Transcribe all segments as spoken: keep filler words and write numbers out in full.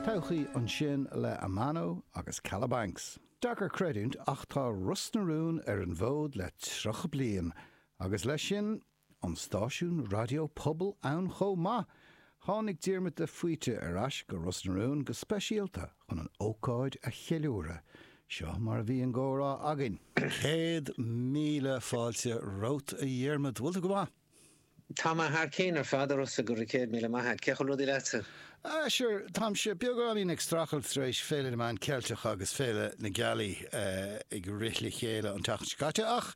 Tauchaí an sin le Amano agus Calabanks. Dagar credúnt ach tá rusnarún ar an bhód le trocha blian, agus le sin an stáisiún radio pobl ann chomh maith. Tháinig Diarmaid de Fuite ar ais go rusnarún go speisialta chun an ócáid a cheiliúra. Seo mar bhí an górá agin. Céad míle fáilte rót a Diarmaid bhfuil go maith. Tá má thar céin ar fada os a gur céad míle maithe, ceachil rudí leite? Ah, sure, Tom, sure, beagán ag strachel treis féile na man Celtach agus féile na Galí uh, ag ritli chéile an tacht scate ach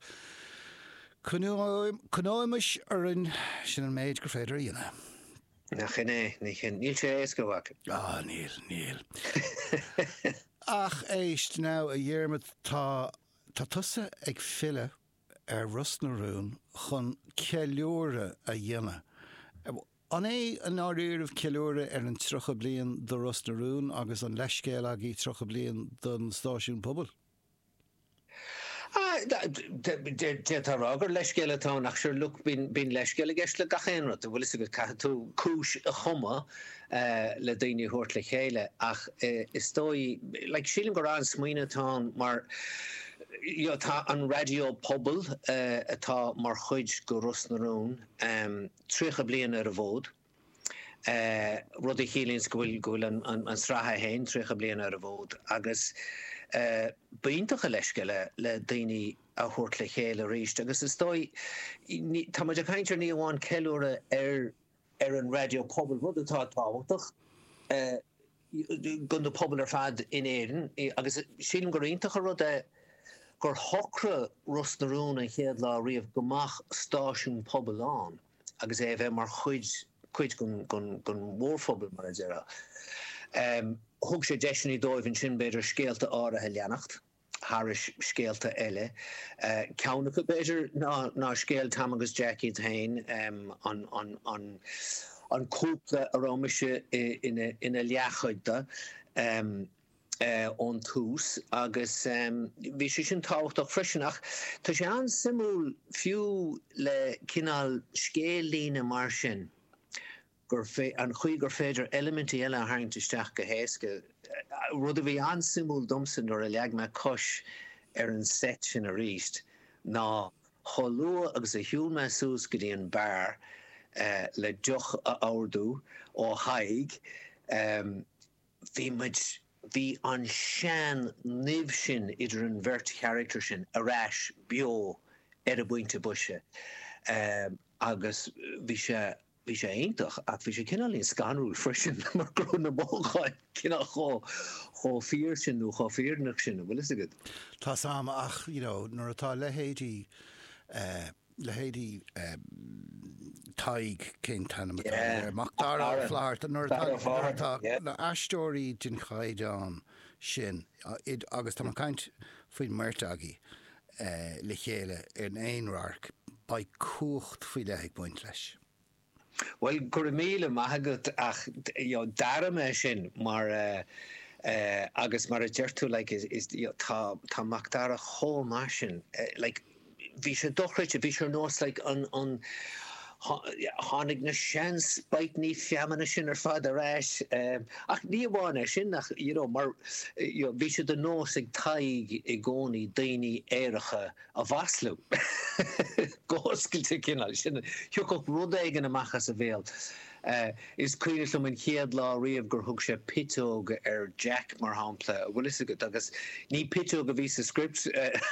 cnóimis ar an sin an méid gur féidir íana. Na chinné, níl sé éis go bhac. Ah, níl, níl. Ach éist now a Diarmaid tá tá tusa ag fille ar rusnarún chun ceiliúra a dhéana. An é an áiríomh ceiliúra ar an trocha blian do rusnarún agus an leiscéil agé trocha blian don stáisiún pobl? Ah, de tá rágur leiscéile tá nach sure look bín bín leiscéile gceist le gachéanra, bhfuil is go tú cúis a chuma le daoine thuirt le chéile ach is dói like sílim go rá an smaoine tá mar ja tá an radio pobl uh, atá mar chuid go rusnarún um, trícha blian ar a bhód uh, rud i chélíns go bhfuil go bhfuil an, an, an srátha hain trícha blian ar a bhód agus uh, bainteach a leisceile le daoine a thuirt le chéile ríist agus is dói tá muid a caintear ní amháin ceiliúra ar ar an radio pobl rud atá táhachtach uh, gun do pobl ar fad in éireann agus sílim go rionach a rud a gur hocra rusnarún a chéad lá riamh gomach stáisiún pobl an agus é bheith mar chuid chuid gon gon gon mórphobal mar zera. Um, thug sé deisinaí dóibh an sin beidir scéalta áirithe leanacht, Harris scéalta eile. Uh, Ceannacha beidir ná ná scéal Tam agus Jackie hain um, an an an an cúpla arámise ina ina leachaidda. Um, Uh, on tús agus um, bhí sé sin táhachtach freisinach tá sé an simú fiú le cinál scéallíne mar sin gur fé an chuig gur féidir elementi eile a haingtisteach go héasca rud a bhí an simú domsan ar a leag me cos ar an set sin a ríist ná cholua agus a hiúil me sús go dtí an bear uh, le duch a áardú ó haig um, bhí muid Bhí an sean nimh sin idir an bhirt character sin arás bio ar a buinte buise um, agus bhí sé bhí sé aintach ach bhí sé cinálín scanrúil freisin mar grún na bóáid cinál cho cho fír sin nó cho fíornach sin bhfuil is agad. Tá sam ach you know, nuair atá lehéadí uh, lehéadí um, taig cén tanam Macdara fláart an nuair atá na aistóirí din chaid an sin agus tá caint faoin muirteagaí uh, le chéile ar an éonrarc ba cuacht faoi leigh buint leis. Well, gur míle maithagad ach dara me sin mar uh, uh, agus mar a deirtú like, is, is, tá tá Macdara chó mar sin uh, like, bhí sé dochreite bhí sé nós like, an, an hánig na sean spaitní fiamana sin ar fad a ráis um, ach ní bhána sin nach you know, mar you know, bhí sé de nós ag taig i gcónaí daoine éiricha a bhaslú góscailte cinál sin thiúcach rud éigen amachchas a bhéal. Uh, is cuiine lom in chéad lá riamh gur thug sé pitóg ar Jack mar hámpla bhfuil is agad agus ní pitóg a bhí sa script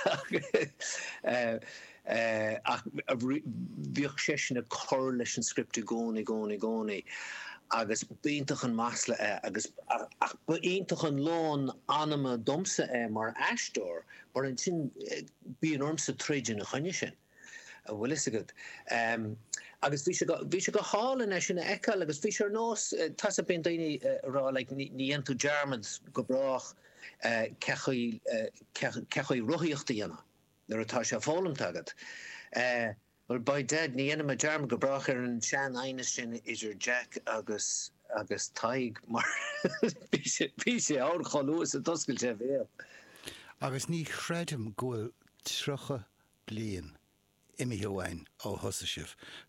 uh, Uh, ach bhíoh sé sin a chor leis an scripte gcónaí gcónaí gcónaí agus bíonntach an masla é agus ach bíonntach an lán anama domsa é mar eistóir mar an sin bíon ormsa tríide na chuine sin bhfuil is agad. Um, agus bhí sé go hálan é sin eiceil agus bhí sé nós tas a bíon daoine rá like, ní dhéantú Diarmaid go brach uh, cechaí uh, ruthíochta dhéanana. Nuair atá sé fólam tagad. Uh, well, by dead, ní enam a Diarmaid go brach ar an sean aine sin idir Jack agus agus taig mar bhí sé áir choúas a doscail sé bhéal. Agus ní chreidim ghfuil trocha blian imi amháin ó thosa sibh.